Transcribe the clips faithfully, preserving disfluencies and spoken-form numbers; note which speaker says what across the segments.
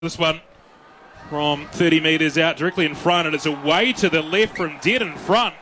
Speaker 1: This one from thirty metres out directly in front, and it's away to the left from dead in front.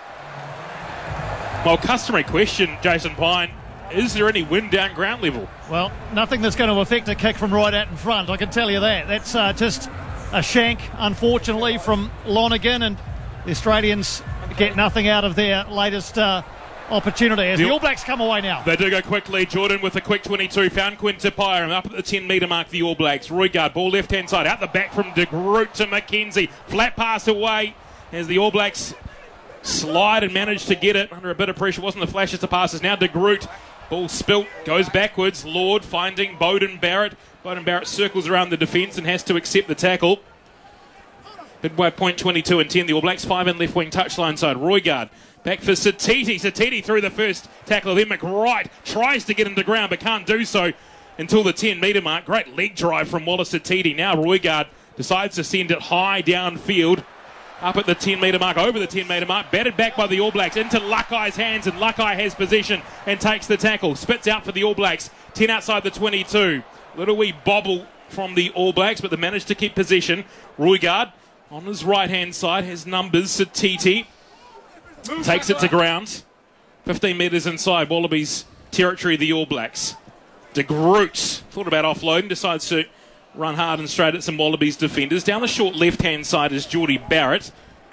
Speaker 1: Well, customary question, Jason Pine, is there any wind down ground level?
Speaker 2: Well, nothing that's going to affect a kick from right out in front, I can tell you that. That's uh, just a shank, unfortunately, from Lonergan, and the Australians get nothing out of their latest uh, opportunity as the, the All Blacks come away now.
Speaker 1: They do go quickly. Jordan with a quick twenty-two, found Quinn Tupaia up at the ten metre mark, the All Blacks. Roigard, ball left-hand side, out the back from De Groot to McKenzie. Flat pass away as the All Blacks slide and manage to get it under a bit of pressure. Wasn't the flashes of passes. Now De Groot, ball spilt, goes backwards. Lord finding Beauden Barrett. Beauden Barrett circles around the defence and has to accept the tackle. Midway point twenty-two and ten. The All Blacks five in left wing touchline side. Roigard back for Satiti. Satiti through the first tackle. Then McWright tries to get him to ground but can't do so until the ten metre mark. Great leg drive from Wallace Satiti. Now Roigard decides to send it high downfield. Up at the ten metre mark, over the ten metre mark. Batted back by the All Blacks into Luckai's hands, and Luckei has possession and takes the tackle. Spits out for the All Blacks. ten outside the twenty-two. Little wee bobble from the All Blacks, but they managed to keep possession. Roigard on his right-hand side has numbers. Satiti takes it to ground. fifteen metres inside Wallabies territory, the All Blacks. De Groot thought about offloading, decides to run hard and straight at some Wallabies defenders. Down the short left-hand side is Jordie Barrett.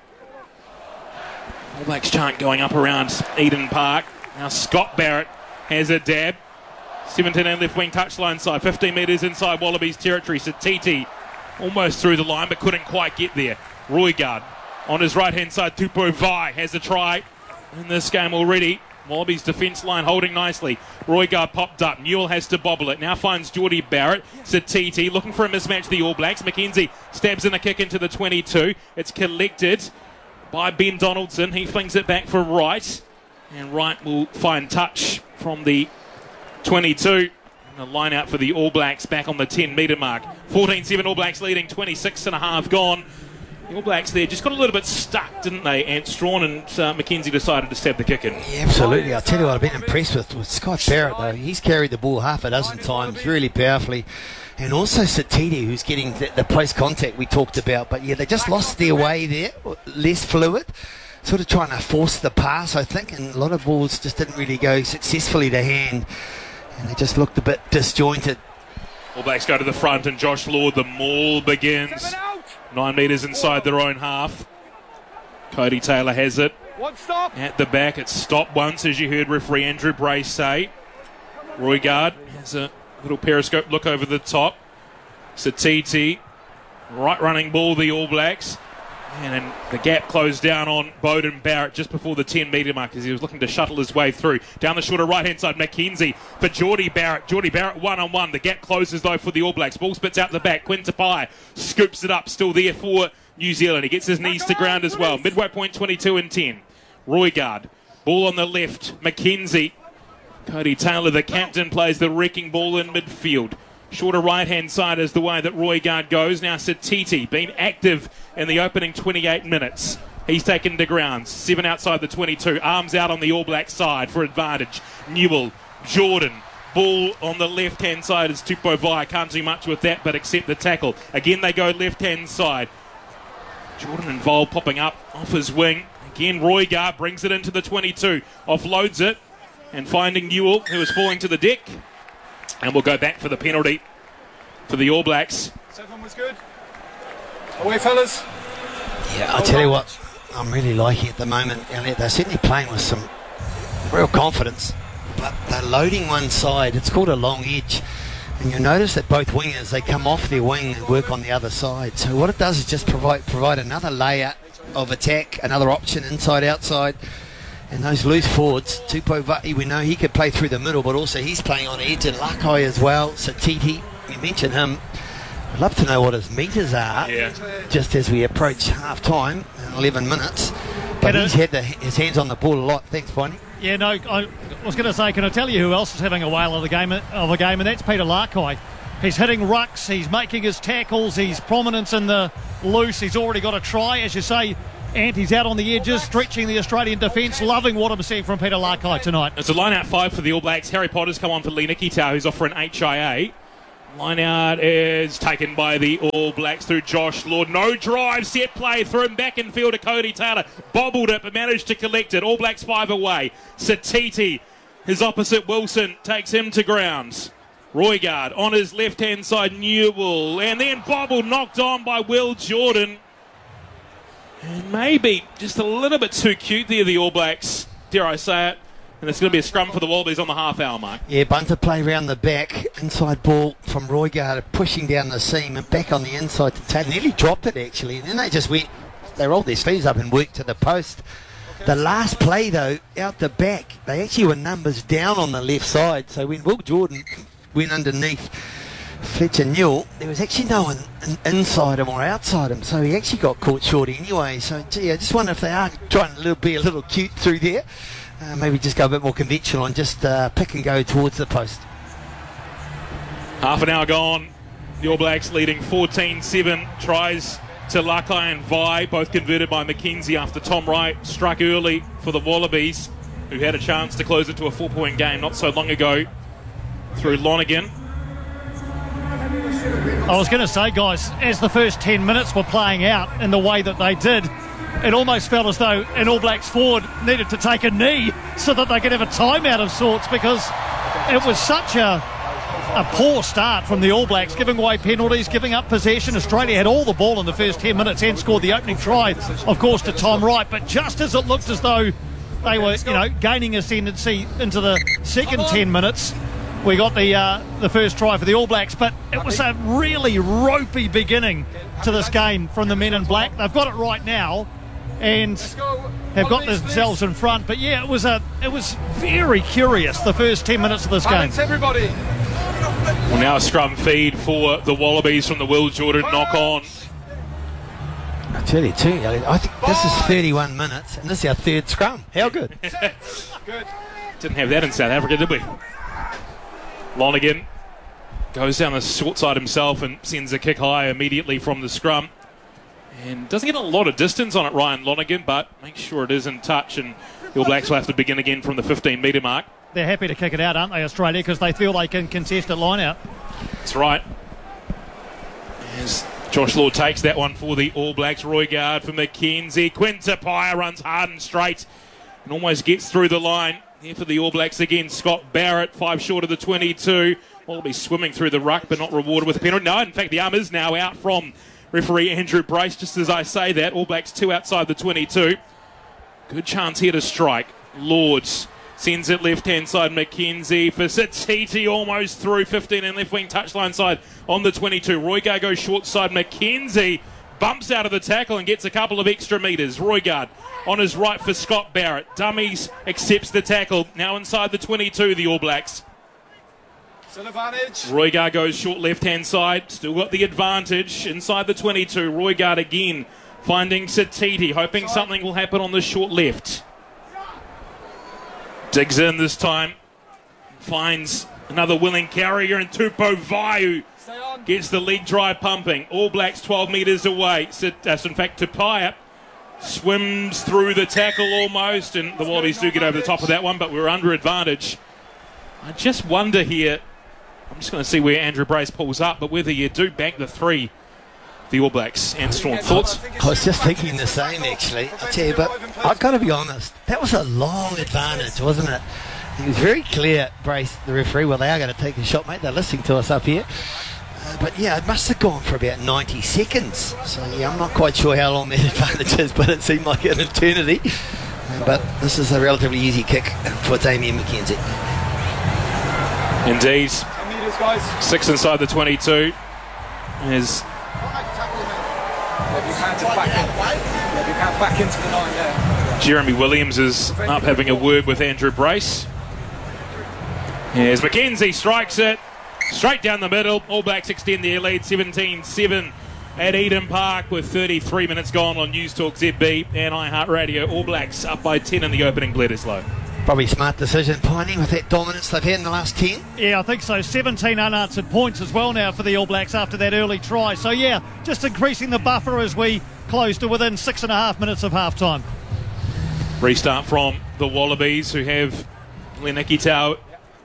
Speaker 1: All Blacks chant going up around Eden Park. Now Scott Barrett has a dab. seventeen and left wing touchline side. fifteen metres inside Wallabies territory. Satiti almost through the line but couldn't quite get there. Roigard on his right-hand side. Tupou Vaa'i has a try in this game already. Wallabies defence line holding nicely. Roigard popped up. Newell has to bobble it. Now finds Jordie Barrett. Satiti looking for a mismatch, the All Blacks. McKenzie stabs in a kick into the twenty-two. It's collected by Ben Donaldson. He flings it back for Wright. And Wright will find touch from the twenty-two. And the line out for the All Blacks back on the ten metre mark. fourteen seven All Blacks leading, twenty-six and a half gone. The All Blacks there just got a little bit stuck, didn't they? And Strawn and uh, McKenzie decided to stab the kick in.
Speaker 3: Yeah, absolutely. I'll tell you what, I've been impressed with, with Scott Barrett, though. He's carried the ball half a dozen times really powerfully. And also Satiti, who's getting the, the close contact we talked about. But yeah, they just lost their way there, less fluid. Sort of trying to force the pass, I think. And a lot of balls just didn't really go successfully to hand. And they just looked a bit disjointed.
Speaker 1: All Blacks go to the front and Josh Lord, the maul begins. Nine metres inside their own half. Cody Taylor has it.
Speaker 4: One stop.
Speaker 1: At the back, it's stopped once, as you heard referee Andrew Bray say. Roigard has a little periscope look over the top. Satiti, right running ball, the All Blacks. And then the gap closed down on Beauden Barrett just before the ten metre mark as he was looking to shuttle his way through. Down the shorter right-hand side, McKenzie for Jordie Barrett. Jordie Barrett one-on-one. The gap closes, though, for the All Blacks. Ball spits out the back. Quinn Tupaia scoops it up. Still there for New Zealand. He gets his knees to ground as well. Midway point twenty-two and ten. Roigard. Ball on the left. McKenzie. Cody Taylor, the captain, plays the wrecking ball in midfield. Shorter right-hand side is the way that Roigard goes. Now Satiti, been active in the opening twenty-eight minutes. He's taken to ground. Seven outside the twenty-two. Arms out on the All Black side for advantage. Newell, Jordan. Ball on the left-hand side is Tupou Vaa'i. Can't do much with that but accept the tackle. Again they go left-hand side. Jordan involved popping up off his wing. Again Roigard brings it into the twenty-two. Offloads it. And finding Newell, who is falling to the deck. And we'll go back for the penalty for the All Blacks.
Speaker 4: Seven was good. Away, fellas.
Speaker 3: Yeah, I'll tell you what, I'm really liking at the moment. They're certainly playing with some real confidence. But they're loading one side. It's called a long edge. And you'll notice that both wingers, they come off their wing and work on the other side. So what it does is just provide provide another layer of attack, another option inside, outside. And those loose forwards, Tupou Vaa'i, we know he could play through the middle, but also he's playing on edge, and Luckei as well. Satiti, you mentioned him. I'd love to know what his metres are,
Speaker 1: yeah.
Speaker 3: just as we approach half-time, eleven minutes. But
Speaker 2: Can
Speaker 3: he's
Speaker 2: I,
Speaker 3: had the, his hands on the ball a lot. Thanks, Bonnie.
Speaker 2: Yeah, no, I was going to say, can I tell you who else is having a whale of the game of a game, and that's Peter Luckei. He's hitting rucks, he's making his tackles, he's prominence in the loose, he's already got a try, as you say. And he's out on the edges, stretching the Australian defence. Loving what I'm seeing from Peter Luckei tonight.
Speaker 1: It's a line-out five for the All Blacks. Harry Potter's come on for Lee Nikitau, who's off for an H I A. Line out is taken by the All Blacks through Josh Lord. No drive, set play, through him back in field to Cody Taylor. Bobbled it, but managed to collect it. All Blacks five away. Satiti, his opposite Wilson, takes him to ground. Roigard on his left-hand side, Newell. And then bobbled, knocked on by Will Jordan. And maybe just a little bit too cute there, the All Blacks, dare I say it. And it's going to be a scrum for the Wallabies on the half-hour mark.
Speaker 3: Yeah, bunter play round the back. Inside ball from Roigard, pushing down the seam and back on the inside to Taylor. Nearly dropped it, actually. And then they just went, they rolled their sleeves up and worked to the post. The last play, though, out the back, they actually were numbers down on the left side. So when Will Jordan went underneath Fletcher Newell, there was actually no one inside him or outside him. So he actually got caught short anyway. So, gee, I just wonder if they are trying to be a little cute through there. Uh, maybe just go a bit more conventional and just uh, pick and go towards the post.
Speaker 1: Half an hour gone. The All Blacks leading fourteen seven. Tries to Lakai and Vi, both converted by McKenzie after Tom Wright struck early for the Wallabies, who had a chance to close it to a four-point game not so long ago through Lonergan.
Speaker 2: I was going to say, guys, as the first ten minutes were playing out in the way that they did, it almost felt as though an All Blacks forward needed to take a knee so that they could have a timeout of sorts, because it was such a a poor start from the All Blacks, giving away penalties, giving up possession. Australia had all the ball in the first ten minutes and scored the opening try, of course, to Tom Wright. But just as it looked as though they were, you know, gaining ascendancy into the second ten minutes, we got the uh, the first try for the All Blacks. But it was a really ropey beginning to this game from the men in black. They've got it right now and have got themselves in front. But yeah, it was a it was very curious, the first ten minutes of this game.
Speaker 4: Balance, everybody.
Speaker 1: Well, now a scrum feed for the Wallabies from the Will Jordan knock on.
Speaker 3: I tell you too, I think this is thirty-one minutes and this is our third scrum. How good?
Speaker 4: Good.
Speaker 1: Didn't have that in South Africa, did we? Lonergan goes down the short side himself and sends a kick high immediately from the scrum. And doesn't get a lot of distance on it, Ryan Lonergan, but makes sure it is in touch, and the All Blacks will have to begin again from the fifteen metre mark.
Speaker 2: They're happy to kick it out, aren't they, Australia, because they feel they can contest at line out.
Speaker 1: That's right. As Josh Lord takes that one for the All Blacks. Roigard for McKenzie. Quinn Tupaia runs hard and straight and almost gets through the line. Here for the All Blacks again, Scott Barrett, five short of the twenty-two. Wallaby swimming through the ruck, but not rewarded with a penalty. No, in fact, the arm is now out from referee Andrew Brace, just as I say that. All Blacks two outside the twenty-two. Good chance here to strike. Lords sends it left-hand side, McKenzie for Satiti, almost through fifteen and left-wing touchline side on the twenty-two. Roigard goes short side, McKenzie bumps out of the tackle and gets a couple of extra metres. Roigard on his right for Scott Barrett. Dummies accepts the tackle. Now inside the twenty-two, the All Blacks.
Speaker 4: Still advantage.
Speaker 1: Roigard goes short left-hand side. Still got the advantage inside the twenty-two. Roigard again finding Satiti, hoping something will happen on the short left. Digs in this time. Finds another willing carrier in Tupou Vaiu. Gets the lead drive pumping. All Blacks twelve metres away. Uh, in fact, Tupaia swims through the tackle almost, and the Wallabies do get over the top of that one, but we're under advantage. I just wonder here, I'm just going to see where Andrew Brace pulls up, but whether you do bank the three, the All Blacks. And Storm, thoughts?
Speaker 3: I was just thinking the same, actually. I tell you, but I've got to be honest, that was a long advantage, wasn't it? He was very clear, Brace, the referee. Well, they are going to take a shot, mate. They're listening to us up here. Uh, but yeah, it must have gone for about ninety seconds. So yeah, I'm not quite sure how long that advantage is, but it seemed like an eternity. Uh, but this is a relatively easy kick for Damien McKenzie.
Speaker 1: Indeed.
Speaker 4: ten metres, guys.
Speaker 1: Six inside the twenty-two. Is
Speaker 4: Maybe you can just back in. Maybe you can back into the nine there.
Speaker 1: Jeremy Williams is up having a word with Andrew Brace. As McKenzie strikes it straight down the middle. All Blacks extend their lead seventeen seven at Eden Park with thirty-three minutes gone on News Talk Z B and iHeartRadio. All Blacks up by ten in the opening. Bledisloe.
Speaker 3: Probably smart decision, Piney, with that dominance they've had in the last ten.
Speaker 2: Yeah, I think so. seventeen unanswered points as well now for the All Blacks after that early try. So yeah, just increasing the buffer as we close to within six and a half minutes of half time.
Speaker 1: Restart from the Wallabies, who have Leniki Tau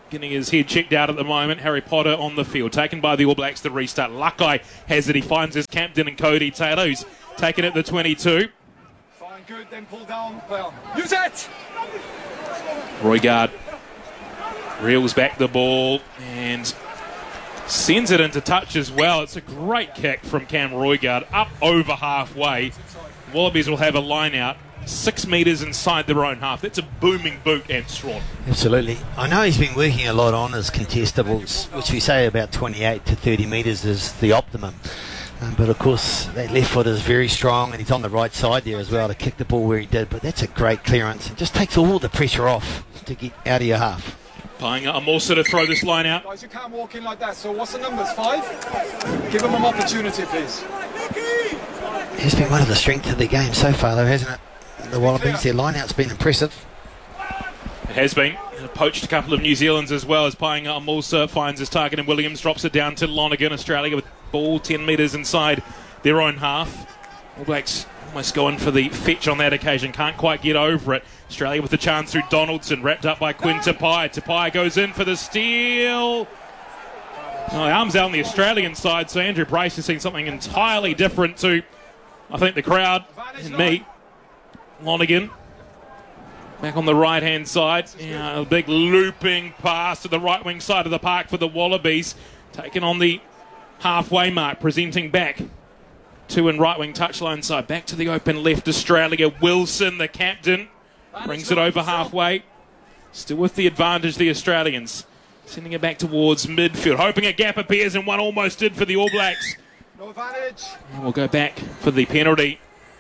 Speaker 1: getting his head checked out at the moment. Harry Potter on the field, taken by the All Blacks to restart. Luckeye has it. He finds his captain and Cody Taylor, who's taken it to twenty-two.
Speaker 4: Fine, good, then pull down. Well, use it!
Speaker 1: Roigard reels back the ball and sends it into touch as well. It's a great kick from Cam Roigard up over halfway. Wallabies will have a line out six metres inside their own half. That's a booming boot, and Strawn.
Speaker 3: Absolutely. I know he's been working a lot on his contestables, which we say about twenty-eight to thirty metres is the optimum. Um, but of course, that left foot is very strong, and he's on the right side there as well to kick the ball where he did. But that's a great clearance. It just takes all the pressure off to get out of your half.
Speaker 1: Paying a Morsa to throw this line out.
Speaker 4: Guys, you can't walk in like that. So what's the numbers? Five? Give him an opportunity, please.
Speaker 3: It's been one of the strengths of the game so far, though, hasn't it? The Wallabies, their line-out's been impressive.
Speaker 1: It has been. Poached a couple of New Zealanders as well as Painga Amulsa finds his target, and Williams drops it down to Lonergan. Australia with ball ten metres inside their own half. All Blacks almost going for the fetch on that occasion, can't quite get over it. Australia with the chance through Donaldson, wrapped up by Quinn Tupai. Tupai goes in for the steal. Oh, the arms out on the Australian side, so Andrew Brace has seen something entirely different to, I think, the crowd and me. Lonergan back on the right hand side, yeah, a big looping pass to the right wing side of the park for the Wallabies, taken on the halfway mark, presenting back to and right wing touchline side, back to the open left. Australia, Wilson the captain brings it over halfway, still with the advantage, the Australians sending it back towards midfield, hoping a gap appears, and one almost did for the All Blacks.
Speaker 4: No advantage.
Speaker 1: And we'll go back for the penalty.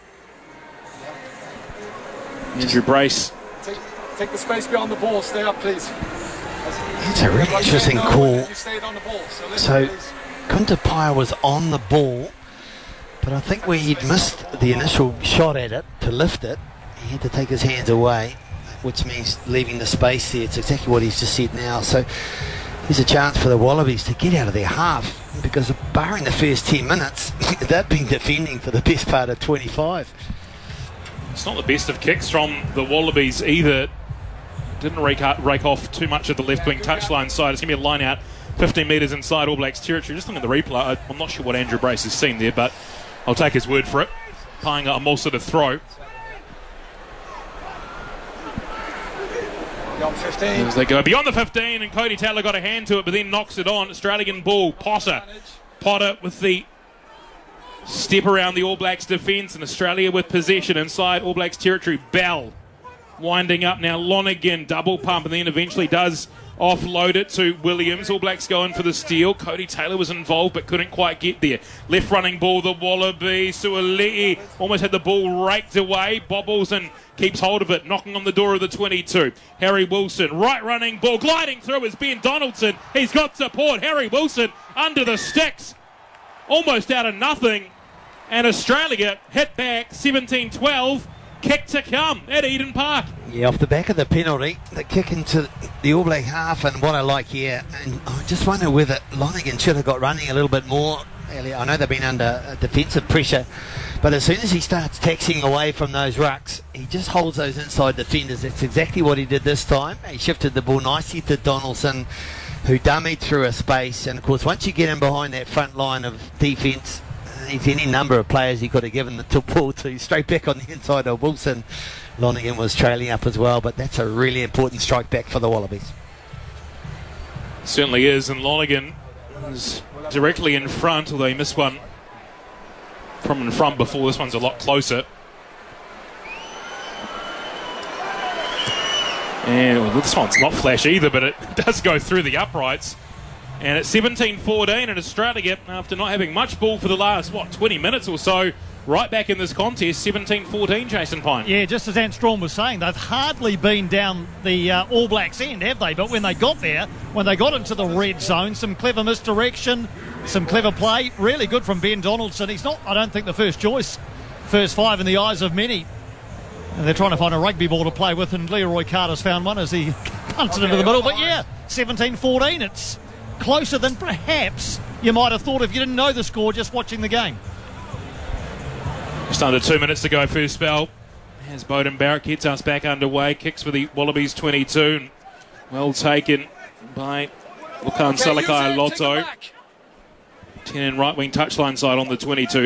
Speaker 1: Andrew Brace.
Speaker 4: Take, take the space beyond the ball. Stay up, please.
Speaker 3: It's a really interesting call.
Speaker 4: You stayed on the ball. So, listen,
Speaker 3: So,
Speaker 4: please.
Speaker 3: Kuntapaya was on the ball, but I think where he'd missed the initial shot at it to lift it, he had to take his hands away, which means leaving the space there. It's exactly what he's just said now. So there's a chance for the Wallabies to get out of their half, because barring the first ten minutes, they've been defending for the best part of twenty-five.
Speaker 1: It's not the best of kicks from the Wallabies either. Didn't rake, out, rake off too much of the left wing touchline side. It's going to be a line out fifteen metres inside All Blacks territory. Just looking at the replay, I'm not sure what Andrew Brace has seen there, but I'll take his word for it. Paying a Mulsa to throw.
Speaker 4: Beyond fifteen.
Speaker 1: As they go beyond the fifteen, and Cody Taylor got a hand to it, but then knocks it on. Australian ball, Potter. Potter with the step around the All Blacks defence, and Australia with possession inside All Blacks territory. Bell winding up now. Lonergan double pump, and then eventually does offload it to Williams. All Blacks going for the steal. Cody Taylor was involved but couldn't quite get there. Left running ball, the Wallaby. Suali'i almost had the ball raked away. Bobbles and keeps hold of it, knocking on the door of the twenty-two. Harry Wilson, right running ball, gliding through is Ben Donaldson. He's got support. Harry Wilson under the sticks, almost out of nothing. And Australia hit back seventeen twelve. Kick to come at Eden Park.
Speaker 3: Yeah, off the back of the penalty, the kick into the All Black half, and what I like here, and I just wonder whether Lonergan should have got running a little bit more. I know they've been under defensive pressure, but as soon as he starts taxiing away from those rucks, he just holds those inside defenders. That's exactly what he did this time. He shifted the ball nicely to Donaldson, who dummied through a space, and of course once you get him behind that front line of defence, there's any number of players he could have given the ball to. Straight back on the inside of Wilson. Lonergan was trailing up as well, but that's a really important strike back for the Wallabies.
Speaker 1: Certainly is, and Lonergan is directly in front, although he missed one from in front before. This one's a lot closer. And well, this one's not flash either, but it does go through the uprights. And it's seventeen fourteen, and Australia, after not having much ball for the last, what, twenty minutes or so, right back in this contest, seventeen fourteen, Jason Pine.
Speaker 2: Yeah, just as Ant Strawn was saying, they've hardly been down the uh, All Blacks end, have they? But when they got there, when they got into the red zone, some clever misdirection, some clever play, really good from Ben Donaldson. He's not, I don't think, the first choice, first five in the eyes of many. And they're trying to find a rugby ball to play with, and Leroy Carter's found one as he punts it into the middle. But yeah, seventeen fourteen, it's closer than perhaps you might have thought if you didn't know the score just watching the game.
Speaker 1: Just under two minutes to go, first spell. As Bowden Barrett gets us back underway, kicks for the Wallabies twenty-two. And well taken by Lukan Salakai Lotto. ten in right wing touchline side on the twenty-two.